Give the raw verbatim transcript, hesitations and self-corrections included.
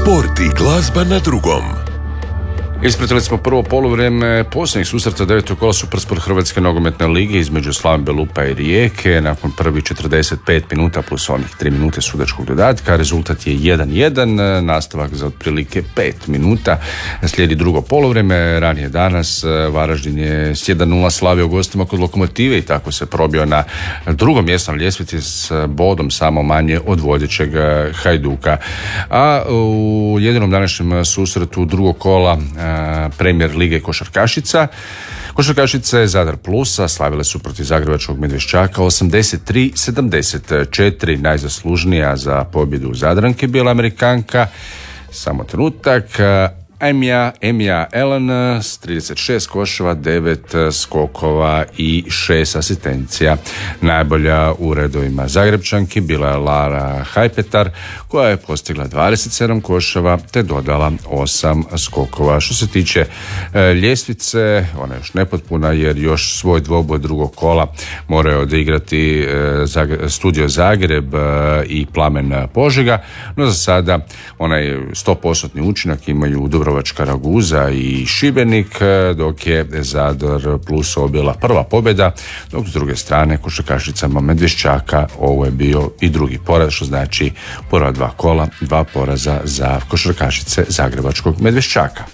Sport i glazba na drugom. Ispratili smo prvo poluvrijeme posljednjih susreta devetog kola Supersport Hrvatske nogometne lige između Slaven Belupa i Rijeke. Nakon prvih četrdeset pet minuta plus onih tri minute sudačkog dodatka rezultat je jedan jedan, nastavak za otprilike pet minuta. Slijedi drugo poluvrijeme. Ranije danas Varaždin je s jedan nula slavio gostima kod Lokomotive i tako se probio na drugo mjesto na ljestvici s bodom samo manje od vodećeg Hajduka. A u jedinom današnjem susretu drugog kola Premijer lige košarkašica. Košarkašice Zadar Plusa slavile su protiv zagrebačkog Medveščaka osamdeset tri sedamdeset četiri. Najzaslužnija za pobjedu Zadranke bila Amerikanka. Samo trenutak. Emija, Emija Ellen s trideset šest koševa, devet skokova i šest asistencija. Najbolja u redovima Zagrebčanki bila je Lara Hajpetar koja je postigla dvadeset sedam koševa te dodala osam skokova. Što se tiče e, ljestvice, ona je još nepotpuna jer još svoj dvoboj drugog kola moraju odigrati e, Zagre, Studio Zagreb e, i Plamen Požega, no za sada onaj sto posto učinak imaju u Dubrovačka Raguza i Šibenik, dok je Zadar Plus obila prva pobjeda, dok s druge strane košarkašicama Medveščaka ovo je bio i drugi poraz, što znači prva dva kola, dva poraza za košarkašice zagrebačkog Medveščaka.